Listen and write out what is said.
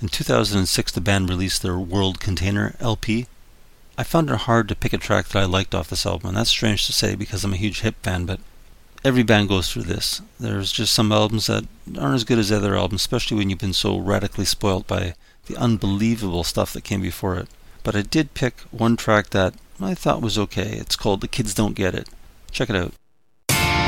In 2006, the band released their World Container LP. I found it hard to pick a track that I liked off this album, and that's strange to say because I'm a huge hip fan, but every band goes through this. There's just some albums that aren't as good as other albums, especially when you've been so radically spoiled by the unbelievable stuff that came before it. But I did pick one track that I thought was okay. It's called The Kids Don't Get It. Check it out.